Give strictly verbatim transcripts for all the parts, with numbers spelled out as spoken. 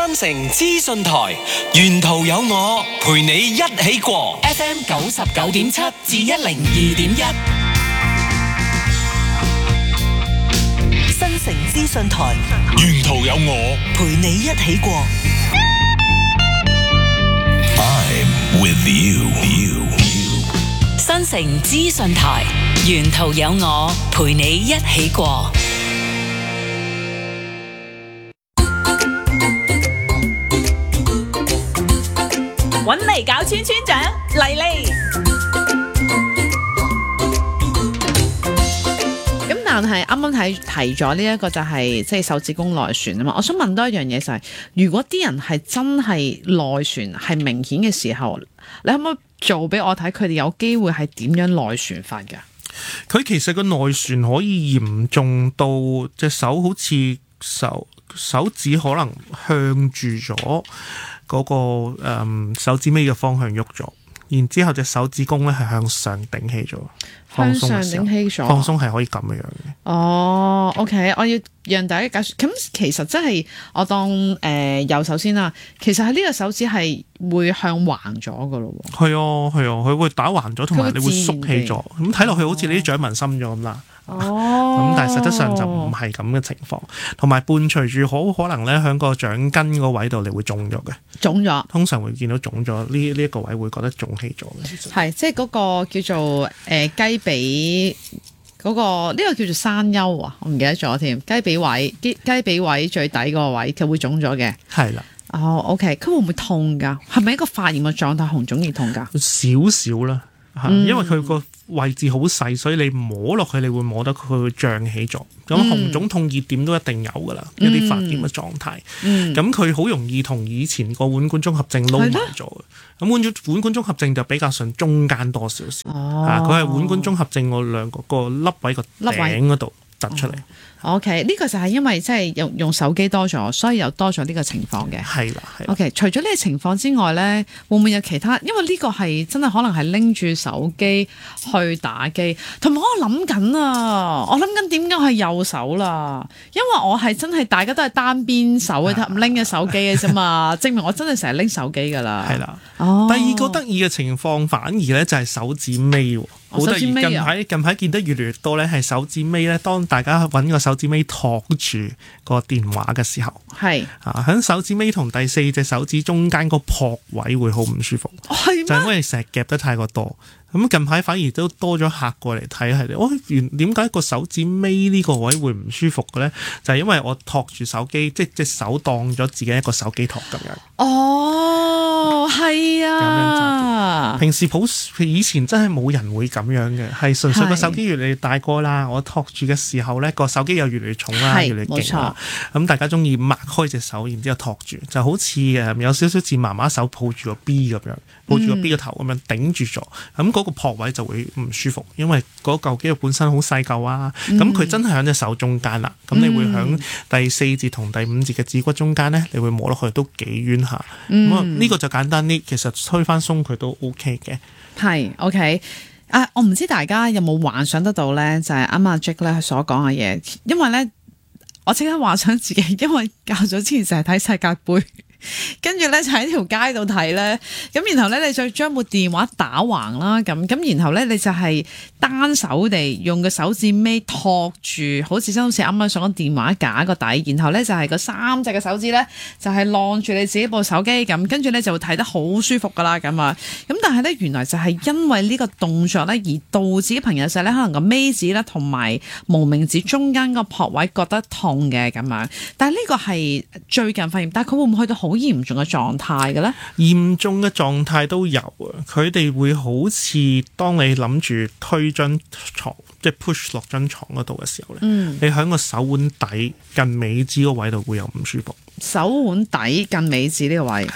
新城資訊台，沿途有我陪你一起過 F M 九十九點七至一零二點一。 新城資訊台， 沿途有我陪你一起過。 I'm with you. you. 新城資訊台，沿途有我陪你一起過。 搵嚟搞村村長嚟嚟。咁但係啱啱睇提咗呢一個就係即係手指公內旋啊嘛，我想問多一樣嘢就係、是，如果啲人係真係內旋係明顯嘅時候，你可唔可以做俾我睇佢哋有機會係點樣內旋法㗎？ 佢其實個內旋可以嚴重到隻手好似手手指可能向住咗嗰個誒、嗯、手指尾嘅方向喐咗，然之後隻手指公咧係向上頂起咗，放鬆嘅時候向上頂起咗， 放鬆係可以咁樣嘅。 哦 ，OK，我要讓大家解説。咁其實真係我當誒、呃、右手先啦，其實喺呢個手指係會向橫咗嘅咯喎。 係啊係啊，佢會打橫咗，同埋你會縮起咗，咁睇落去好似你啲掌紋深咗咁啦。 哦， 咁但係實質上就唔係咁嘅情況，同埋伴隨住好可能咧喺個掌根個位度你會腫咗嘅， 腫咗， 通常會見到腫咗呢呢一個位會覺得腫起咗嘅。其實係即係嗰個叫做誒、呃、雞髀嗰、那個呢、這個叫做山丘啊，我唔記得咗添。雞髀位雞雞髀位最底嗰個位佢會腫咗嘅。 係啦。 哦 ，OK，佢會唔會痛㗎？係咪一個發炎嘅狀態紅腫而痛㗎？ 少少啦。嗯、因為佢個位置好細，所以你摸落去你會摸得佢會脹起咗。咁紅腫痛熱點都一定有㗎啦，嗯、一啲發炎嘅狀態。咁佢好容易同以前個腕管綜合症撈埋咗嘅。咁腕腕管綜合症就比較上中間多少少。哦，佢係腕管綜合症嗰兩個個粒位個頂嗰度突出嚟。 O K， 呢個就係因為即係用用手機多咗，所以又多咗呢個情況嘅。 係啦，係。O K， 除咗呢個情況之外咧，會唔會有其他？因為呢個係真係可能係拎住手機去打機，同埋我諗緊啊，我諗緊點解係右手啦？因為我係真係大家都係單邊手嘅拎嘅手機嘅啫嘛，證明我真係成日拎手機㗎啦。 係啦。 哦。第二個得意嘅情況反而咧就係手指尾喎。好得意，近排近排見得越嚟越多咧，係手指尾咧。當大家揾個手指尾托住個電話嘅時候，係啊，喺手指尾同第四隻手指中間個撲位會好唔舒服，係就係因為成日夾得太過多。咁近排反而都多咗客過嚟睇，係哦，原點解個手指尾呢個位會唔舒服嘅咧？就係、是、因為我托住手機，即係隻手當咗自己一個手機托咁樣。 哦，係啊， 平時普以前真係冇人會咁樣嘅，係純粹個手機越嚟越大個啦，我托住嘅時候咧，個手機又越嚟越重啦，越嚟越勁啦。咁大家中意擘開隻手，然之後托住，就好似誒有少少似媽媽手抱住個 B 咁樣，抱住個 B 個頭咁樣頂住咗，咁、嗯嗰個撲位就會唔舒服，因為嗰嚿肌肉本身好細嚿啊，咁佢、嗯、真係喺隻手中間啦，咁、嗯、你會喺第四節同第五節嘅指骨中間咧，你會摸落去都幾冤下，咁啊呢個就簡單啲，其實推翻鬆佢都 OK 嘅。 係 OK 啊，我唔知大家有冇幻想得到咧，就係啱阿 Jack 咧所講嘅嘢，因為咧我即刻幻想自己，因為較早之前成日睇世界盃。跟住咧就喺條街度睇咧，咁然後咧你再將部電話打橫啦，咁咁然後咧你就係單手地用個手指尾托住，好似真好似啱啱上咗電話架個底，然後咧就係個三隻嘅手指咧就係晾住你自己部手機咁，跟住咧就會睇得好舒服噶啦咁啊，咁但係咧原來就係因為呢個動作咧而導致朋友仔咧可能個尾指咧同埋無名指中間個撲位覺得痛嘅咁樣，但係呢個係最近發現，但係佢會唔會去到好嚴重嘅狀態嘅咧？ 嚴重嘅狀態都有啊！佢哋會好似當你諗住推張床，即係 push 落張床嗰度嘅時候咧，嗯、你喺個手腕底近尾指嗰位度會有唔舒服。 手腕底近尾指呢個位係啦，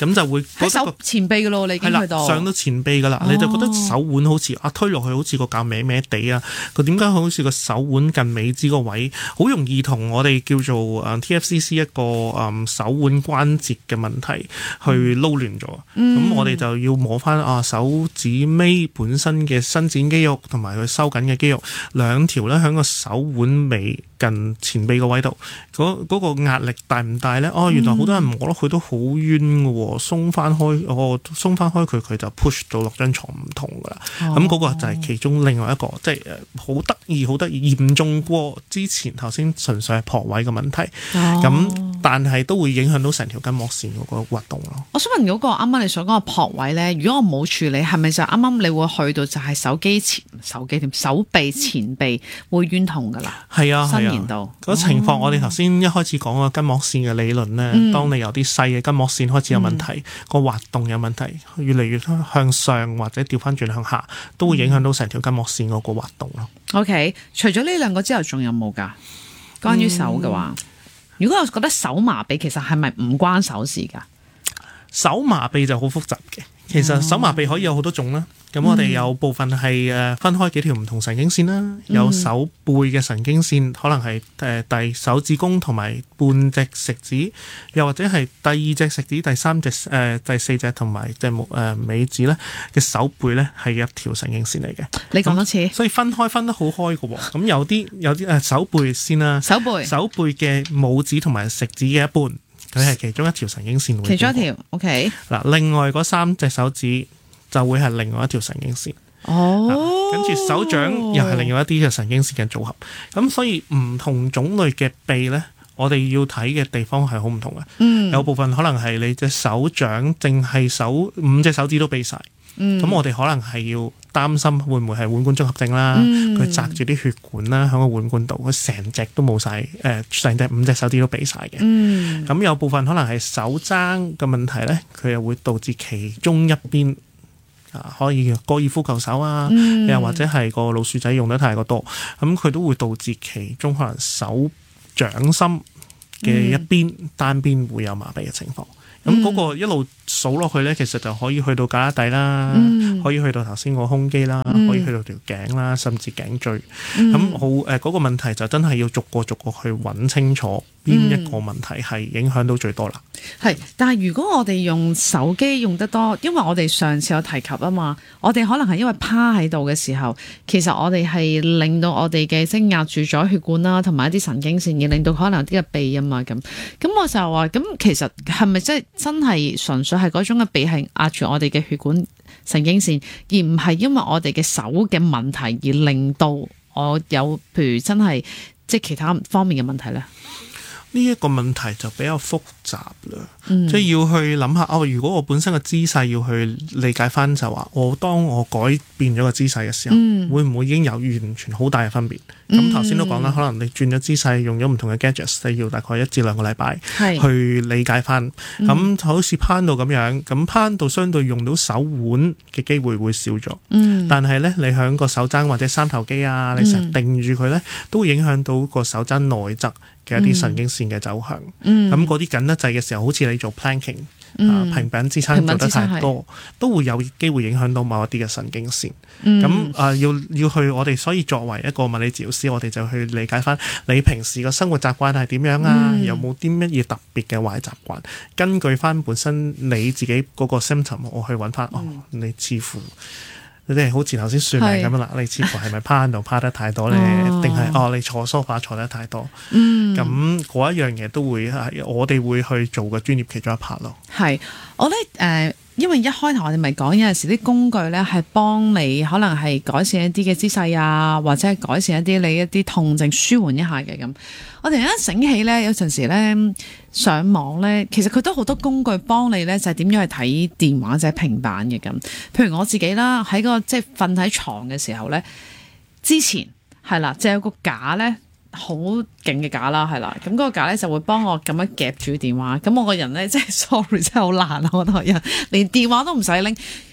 咁就會喺手前臂噶咯，你已經去到上到前臂噶啦，哦、你就覺得手腕好似啊推落去好似個架歪歪地啊，佢點解好似個手腕近尾指個位，好容易同我哋叫做誒 T F C C 一個誒、嗯、手腕關節嘅問題去撈亂咗。咁、嗯、我哋就要摸翻啊手指尾本身嘅伸展肌肉同埋佢收緊嘅肌肉兩條咧，喺個手腕尾近前臂個位度，嗰、嗰個壓力大唔大咧？哦，原來好多人摸落去都好冤嘅喎，鬆翻開，哦，鬆翻開佢，佢就 push 到落張床唔同噶啦。咁嗰、哦、個就係其中另外一個，即係誒好得意、好得意，嚴重過之前頭先純粹係撲位嘅問題。咁、哦、但係都會影響到成條筋膜線嗰個滑動咯。 我想問嗰個啱啱你所講嘅撲位咧，如果我冇處理，係咪就啱啱你會去到就係手機前、手機點、手臂前臂會冤痛噶啦？係啊，係啊。嗰個情況，我哋頭先一開始講個筋膜線嘅理論咧，嗯、當你有啲細嘅筋膜線開始有問題，個、嗯、滑動有問題，越嚟越向上或者調翻轉向下，都會影響到成條筋膜線嗰個滑動咯。OK， 除咗呢兩個之後，仲有冇㗎？關於手嘅話，嗯、如果我覺得手麻痹，其實係咪唔關手事㗎？手麻痹就好複雜嘅，其實手麻痹可以有好多種啦。咁、嗯、我哋有部分係誒分開幾條唔同神經線啦，嗯、有手背嘅神經線，可能係誒第手指公同埋半隻食指，又或者係第二隻食指、第三隻誒、呃、第四隻同埋隻木誒尾指咧嘅手背咧係一條神經線嚟嘅。你講多次，所以分開分得好開嘅喎。咁有啲有啲誒手背先啦，手背手背嘅拇指同埋食指嘅一半，佢係其中一條神經線會。其中一條 ，OK。嗱，另外嗰三隻手指就會係另外一條神經線，哦，跟住手掌又係另外一啲嘅神經線嘅組合，咁所以唔同種類嘅臂呢，我哋要睇嘅地方係好唔同嘅，嗯，有部分可能係你隻手掌淨係手五隻手指都痹晒，嗯，咁我哋可能係要擔心會唔會係腕管綜合症啦，佢紮住啲血管啦，喺個腕管度，佢成隻都冇晒，誒成隻五隻手指都痹晒嘅，嗯，咁有部分可能係手踭嘅問題呢，佢又會導致其中一邊。啊，可以高爾夫球手啊，嗯、又或者係個老鼠仔用得太過多，咁佢都會導致其中可能手掌心嘅一邊、嗯、單邊會有麻痹嘅情況。咁嗰、嗯、個一路數落去咧，其實就可以去到胳肋底啦，嗯、可以去到頭先個胸肌啦，嗯、可以去到條頸啦，甚至頸椎。咁、嗯、好誒，嗰、呃嗰個問題就真係要逐個逐個去揾清楚邊一個問題係影響到最多啦。係、嗯，但係如果我哋用手機用得多，因為我哋上次有提及啊嘛，我哋可能係因為趴喺度嘅時候，其實我哋係令到我哋嘅即係壓住咗血管啦，同埋一啲神經線，而令到可能有啲嘅痹啊嘛咁。咁我就話，咁其實係咪即係真係純粹係嗰種嘅痹係壓住我哋嘅血管神經線，而唔係因為我哋嘅手嘅問題而令到我有譬如真係即係其他方面嘅問題咧？呢一個問題就比較複雜啦，嗯、即係要去諗下哦。如果我本身嘅姿勢要去理解翻，就話我當我改變咗個姿勢嘅時候，嗯、會唔會已經有完全好大嘅分別？咁頭先都講啦，可能你轉咗姿勢，用咗唔同嘅 gadgets，你要大概一至兩個禮拜去理解翻。咁、嗯、好似攀到咁樣，咁攀到相對用到手腕嘅機會會少咗。嗯、但係咧，你響個手踭或者三頭肌啊，你成日定住佢咧，都會影響到個手踭內側嘅一啲神經線嘅走向，咁嗰啲緊得滯嘅時候，好似你做 planking、嗯、啊平板支撐做得太多，都會有機會影響到某一啲嘅神經線。咁、嗯、啊，要要去我哋，所以作為一個物理治療師，我哋就去理解翻你平時個生活習慣係點樣啊？嗯、有冇啲乜嘢特別嘅壞習慣？根據翻本身你自己嗰個 symptom，我去揾翻、嗯、哦，你似乎。你哋好似頭先算命咁樣啦，是你似乎係咪趴喺度趴得太多咧？定係哦，哦你坐梳化坐得太多？嗯，咁嗰一樣嘢都會係我哋會去做嘅專業其中一 part 咯。係，我覺得誒，因為一開頭我哋咪講有陣時啲工具咧係幫你可能係改善一啲嘅姿勢啊，或者係改善一啲你一啲痛症舒緩一下嘅咁。我突然間醒起咧，有陣時咧上網咧，其實佢都好多工具幫你咧，就係點樣去睇電話或者平板嘅咁。譬如我自己啦，喺個即係瞓喺床嘅時候咧，之前係啦，就有個架咧，好勁嘅架啦，係啦，咁嗰個架咧就會幫我咁樣夾住電話。咁我個人咧，即係 sorry，真係好難啊！我個人連電話都唔使拎。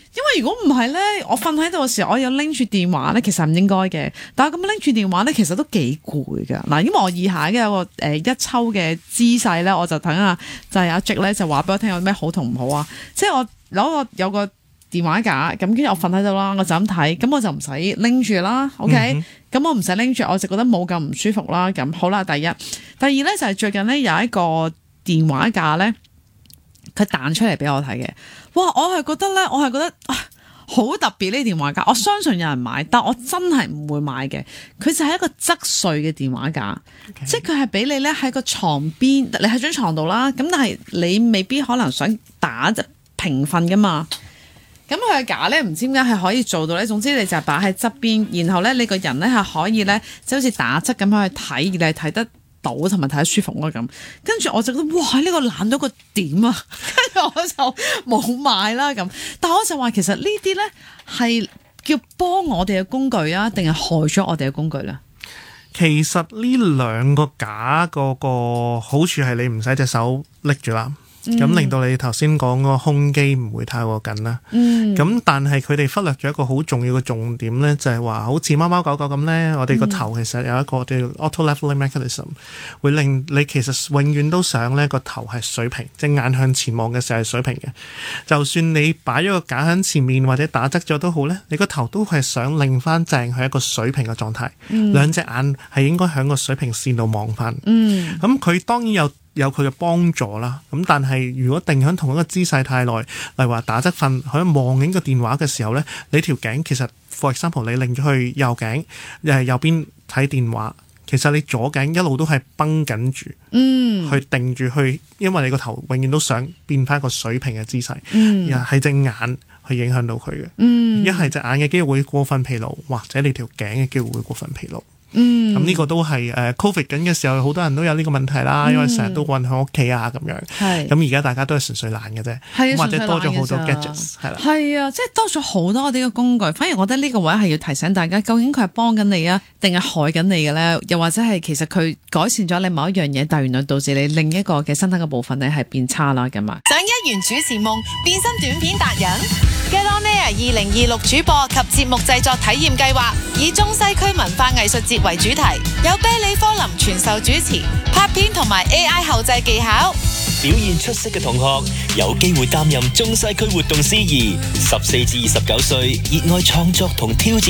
因為如果唔係咧，我瞓喺度嘅時候，我有拎住電話咧，其實唔應該嘅。但係咁拎住電話咧，其實都幾攰噶。嗱，因為我以下嘅有個誒一抽嘅姿勢咧，我就等下就係阿 Jack 咧就話俾我聽有咩好同唔好啊。即係我攞個有個電話架，咁跟住我瞓喺度啦，我就咁睇，咁我就唔使拎住啦。OK，咁、嗯、我唔使拎住，我就覺得冇咁唔舒服啦。咁好啦，第一，第二咧就係最近咧有一個電話架咧。佢彈出嚟俾我睇嘅，哇！我係覺得咧，我係覺得好特別呢電話架，我相信有人買，但我真係唔會買嘅。佢就係一個側睡嘅電話架，okay. 即係佢係俾你咧喺個床邊，你喺張床度啦，咁但係你未必可能想打平瞓噶嘛。咁佢嘅架咧唔知點解係可以做到咧，總之你就係擺喺側邊，然後咧你個人咧係可以咧，即好似打側咁樣去睇，而你係睇得到同埋睇得舒服咯咁，跟住我就覺得哇呢、這個懶到個點啊，跟住我就冇買啦咁。但我就話其實呢啲咧係叫幫我哋嘅工具啊，定係害咗我哋嘅工具咧？ 其實呢兩個架個個好處係你唔使隻手拎住啦。咁、嗯、令到你頭先講個胸肌唔會太過緊啦。咁、嗯、但係佢哋忽略咗一個好重要嘅重點咧，就係話好似貓貓狗狗咁咧，我哋個頭其實有一個叫 auto leveling mechanism，會令你其實永遠都想咧個頭係水平，即係眼向前望嘅時候係水平嘅。就算你擺咗個架喺前面或者打側咗都好咧，你個頭都係想擰翻正係一個水平嘅狀態。嗯、兩隻眼係應該喺個水平線度望翻。咁佢、嗯、當然有。有佢嘅幫助啦，咁但係如果定喺同一個姿勢太耐，例如話打側瞓，喺望緊個電話嘅時候咧，你條頸其實 for example 你擰咗去右頸，誒右邊睇電話，其實你左頸一路都係繃緊住，嗯，去定住去，因為你個頭永遠都想變翻一個水平嘅姿勢，嗯，又係隻眼去影響到佢嘅，嗯，一係隻眼嘅肌肉會過分疲勞，或者你條頸嘅肌肉會過分疲勞。嗯，咁呢個都係誒 Covid 緊嘅時候，好多人都有呢個問題啦，嗯、因為成日都困喺屋企啊咁樣。係，咁而家大家都係純粹懶嘅啫，係或者多咗好多 gadgets， 係啦。係啊，即係多咗好多我哋嘅工具。反而我覺得呢個位係要提醒大家，究竟佢係幫緊你啊，定係害緊你嘅咧？又或者係其實佢改善咗你某一樣嘢，但原來導致你另一個嘅身體嘅部分咧係變差啦咁啊！ 想一圓主持夢，變身短片達人 Get On Air 二零二六主播及節目製作體驗計劃，以中西區文化藝術節為主題，有啤梨科林傳授主持、拍片同埋 A I 後製技巧。 表現出色嘅同學有機會擔任中西區活動司儀，十四至二十九歲，熱愛創作同挑戰。